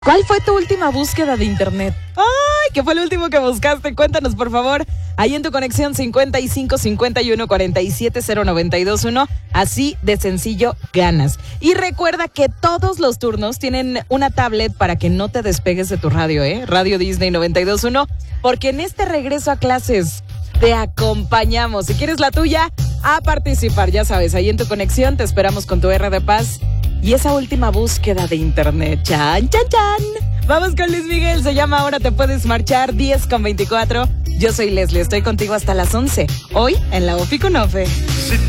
¿Cuál fue tu última búsqueda de internet? ¡Ay! ¿Qué fue lo último que buscaste? Cuéntanos, por favor. Ahí en tu conexión 55 51 47 0921. Así de sencillo ganas. Y recuerda que todos los turnos tienen una tablet para que no te despegues de tu radio, Radio Disney 92.1. Porque en este regreso a clases te acompañamos. Si quieres la tuya, a participar. Ya sabes, ahí en tu conexión te esperamos con tu R de Paz. Y esa última búsqueda de internet. ¡Chan, chan, chan! Vamos con Luis Miguel. Se llama Ahora te puedes marchar. 10:24. Yo soy Leslie. Estoy contigo hasta las 11. Hoy en la Ofi con Ofe.